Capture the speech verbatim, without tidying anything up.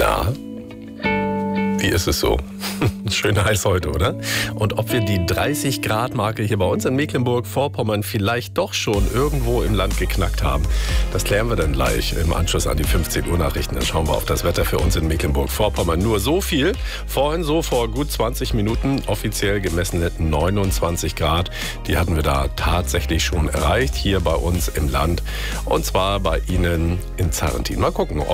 Na, wie ist es so? Schön heiß heute, oder? Und ob wir die dreißig Grad Marke hier bei uns in Mecklenburg-Vorpommern vielleicht doch schon irgendwo im Land geknackt haben, das klären wir dann gleich im Anschluss an die fünfzehn Uhr Nachrichten. Dann schauen wir auf das Wetter für uns in Mecklenburg-Vorpommern. Nur so viel. Vorhin so vor gut zwanzig Minuten offiziell gemessene neunundzwanzig Grad. Die hatten wir da tatsächlich schon erreicht hier bei uns im Land. Und zwar bei Ihnen in Zarrentin. Mal gucken,